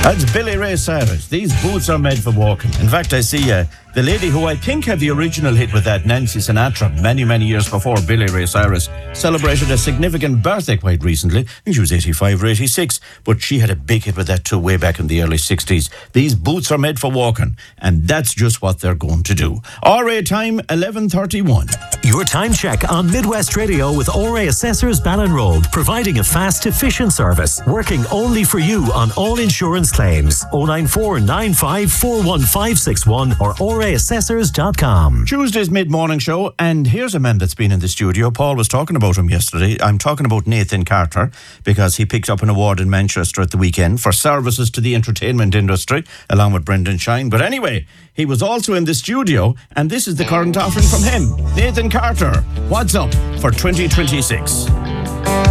That's Billy Ray Cyrus. These boots are made for walking. In fact, I see the lady who I think had the original hit with that, Nancy Sinatra, many, many years before Billy Ray Cyrus, celebrated a significant birthday quite recently. I think she was 85 or 86, but she had a big hit with that too way back in the early 60s. These boots are made for walking, and that's just what they're going to do. RA time, 11:31. Your time check on Midwest Radio with RA Assessors Ballinroad, providing a fast, efficient service, working only for you on all insurance claims. 094 95 41561 or raassessors.com. Tuesday's mid-morning show, and here's a man that's been in the studio. Paul was talking about him yesterday. I'm talking about Nathan Carter, because he picked up an award in Manchester at the weekend for services to the entertainment industry, along with Brendan Shine. But anyway, he was also in the studio, and this is the current offering from him. Nathan Carter, what's up for 2026?